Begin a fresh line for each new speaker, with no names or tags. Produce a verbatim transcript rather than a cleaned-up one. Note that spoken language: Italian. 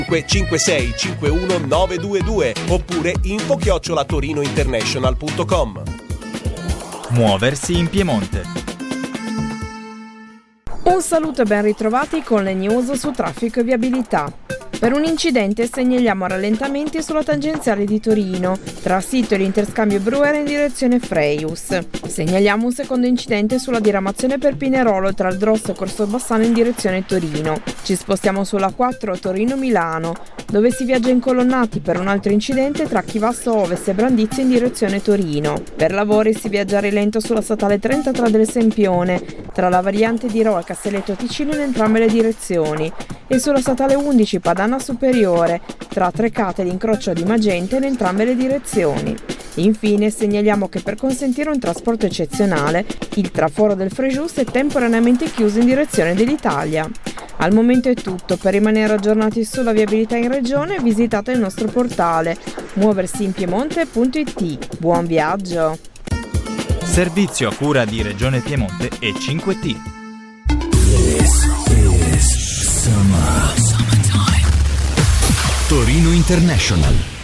cinque sei cinque uno nove due due oppure info chiocciola torinointernational punto com.
Muoversi in Piemonte.
Un saluto e ben ritrovati con le news su traffico e viabilità. Per un incidente segnaliamo rallentamenti sulla tangenziale di Torino, tra Sito e l'interscambio Breuer in direzione Freius. Segnaliamo un secondo incidente sulla diramazione per Pinerolo tra il Drosso e Corso Bassano in direzione Torino. Ci spostiamo sulla quattro Torino-Milano, dove si viaggia incolonnati per un altro incidente tra Chivasso Ovest e Brandizzo in direzione Torino. Per lavori si viaggia a rilento sulla statale trentatré del Sempione, tra la variante di Rho e Castelletto Ticino in entrambe le direzioni, e sulla statale undici Padana Superiore, tra Trecate e l'incrocio di Magenta in entrambe le direzioni. Infine segnaliamo che per consentire un trasporto eccezionale, il traforo del Frejus è temporaneamente chiuso in direzione dell'Italia. Al momento è tutto, per rimanere aggiornati sulla viabilità in regione visitate il nostro portale muoversi in piemonte punto it. Buon viaggio!
Servizio a cura di Regione Piemonte e cinque T.
Torino International.